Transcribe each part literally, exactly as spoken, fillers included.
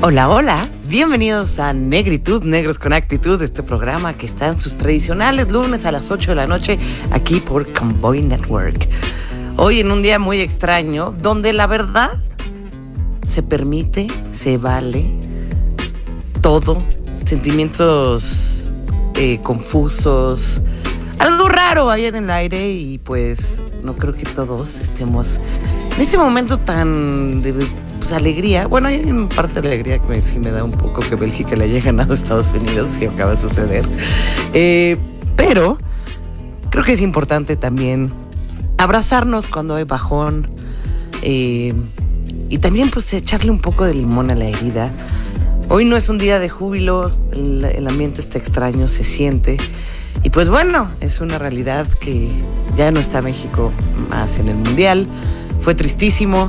Hola, hola, bienvenidos a Negritud, Negros con Actitud, este programa que está en sus tradicionales lunes a las ocho de la noche aquí por Convoy Network. Hoy en un día muy extraño, donde la verdad se permite, se vale todo, sentimientos eh, confusos, algo raro ahí en el aire y pues no creo que todos estemos en ese momento tan de pues, alegría. Bueno, hay una parte de alegría que me, sí me da un poco que Bélgica le haya ganado a Estados Unidos, que acaba de suceder. Eh, pero creo que es importante también abrazarnos cuando hay bajón eh, y también pues echarle un poco de limón a la herida. Hoy no es un día de júbilo, el, el ambiente está extraño, se siente. Y pues bueno, es una realidad que ya no está México más en el Mundial. Fue tristísimo.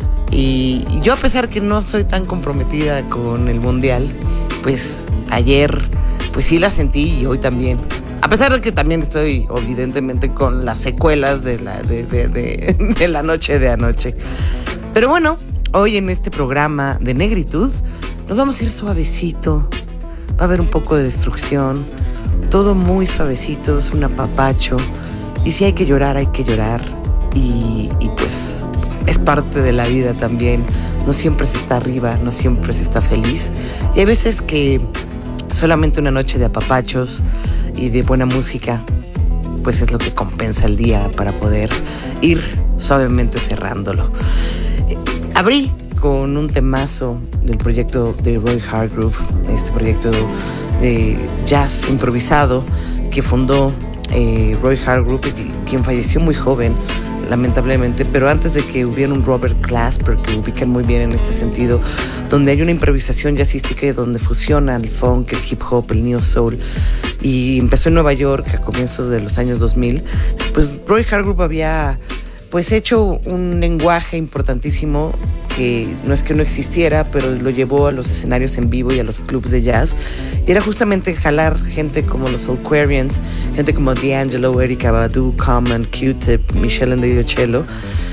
Y, y yo, a pesar que no soy tan comprometida con el Mundial, pues ayer pues sí la sentí y hoy también. A pesar de que también estoy evidentemente con las secuelas de la, de, de, de, de la noche de anoche. Pero bueno, hoy en este programa de Negritud nos vamos a ir suavecito. Va a haber un poco de destrucción. Todo muy suavecito, es un apapacho. Y si hay que llorar, hay que llorar. Y, y pues es parte de la vida también. No siempre se está arriba, no siempre se está feliz. Y hay veces que solamente una noche de apapachos y de buena música, pues es lo que compensa el día para poder ir suavemente cerrándolo. Eh, abrí con un temazo del proyecto de Roy Hargrove, este proyecto de jazz improvisado que fundó eh, Roy Hargrove, quien falleció muy joven, lamentablemente, pero antes de que hubiera un Robert Glasper, que ubican muy bien en este sentido, donde hay una improvisación jazzística y donde fusiona el funk, el hip hop, el neo soul, y empezó en Nueva York a comienzos de los años dos mil, pues Roy Hargrove había pues hecho un lenguaje importantísimo que no es que no existiera, pero lo llevó a los escenarios en vivo y a los clubs de jazz. Y era justamente jalar gente como los Soulquarians, gente como D'Angelo, Erykah Badu, Common, Q-Tip, Michelle Ndegeocello.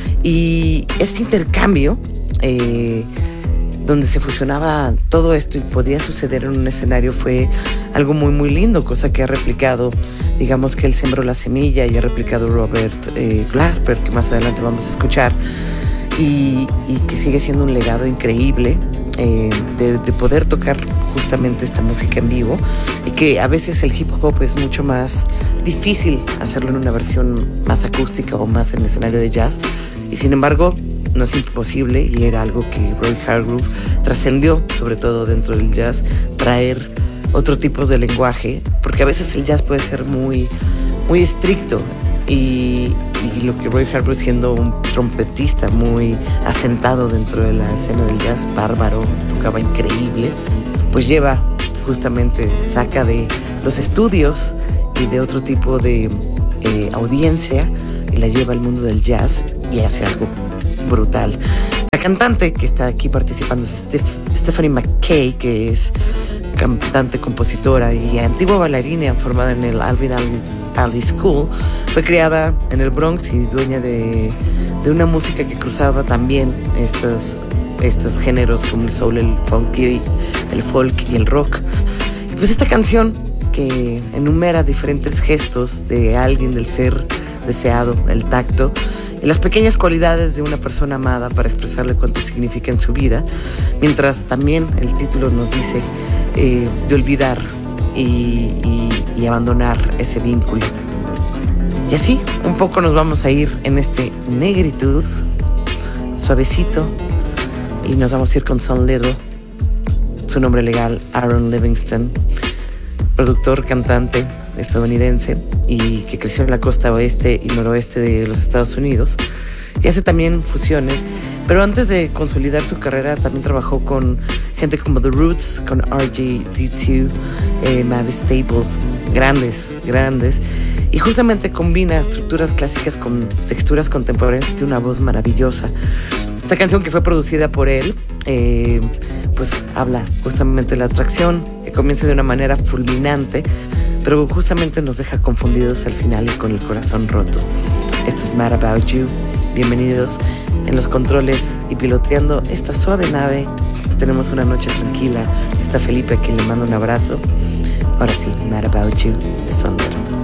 Y este intercambio, eh, donde se fusionaba todo esto y podía suceder en un escenario, fue algo muy muy lindo, cosa que ha replicado, digamos que él sembró la semilla y ha replicado Robert eh, Glasper, que más adelante vamos a escuchar. Y, y que sigue siendo un legado increíble eh, de, de poder tocar justamente esta música en vivo, y que a veces el hip hop es mucho más difícil hacerlo en una versión más acústica o más en el escenario de jazz, y sin embargo no es imposible, y era algo que Roy Hargrove trascendió, sobre todo dentro del jazz, traer otro tipo de lenguaje, porque a veces el jazz puede ser muy, muy estricto. Y, y lo que Roy Hargrove, siendo un trompetista muy asentado dentro de la escena del jazz, bárbaro, tocaba increíble, pues lleva justamente, saca de los estudios y de otro tipo de eh, audiencia y la lleva al mundo del jazz y hace algo brutal. La cantante que está aquí participando es Steph, Stephanie McKay, que es cantante, compositora y antigua bailarina formada en el Alvin Ailey Ailey School. Fue criada en el Bronx y dueña de, de una música que cruzaba también estos, estos géneros como el soul, el funky, el folk y el rock. Y pues esta canción que enumera diferentes gestos de alguien, del ser deseado, el tacto y las pequeñas cualidades de una persona amada para expresarle cuánto significa en su vida, mientras también el título nos dice eh, de olvidar y, y, y abandonar ese vínculo. Y así un poco nos vamos a ir en este Negritud suavecito, y nos vamos a ir con Son Little, su nombre legal Aaron Livingston, productor, cantante estadounidense y que creció en la costa oeste y noroeste de los Estados Unidos, y hace también fusiones, pero antes de consolidar su carrera también trabajó con gente como The Roots, con R J D dos, eh, Mavis Staples, grandes, grandes, y justamente combina estructuras clásicas con texturas contemporáneas de una voz maravillosa. Esta canción, que fue producida por él, eh, pues habla justamente de la atracción, que comienza de una manera fulminante, pero justamente nos deja confundidos al final y con el corazón roto. Esto es Mad About You. Bienvenidos en los controles y piloteando esta suave nave tenemos una noche tranquila. Está Felipe, a quien le mando un abrazo. Ahora sí, Mad About You de Sondra.